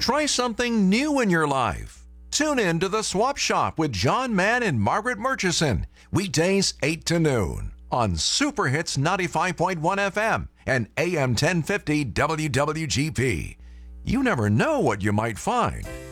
Try something new in your life. Tune in to The Swap Shop with John Mann and Margaret Murchison, weekdays 8 to noon on Super Hits 95.1 FM and AM 1050 WWGP. You never know what you might find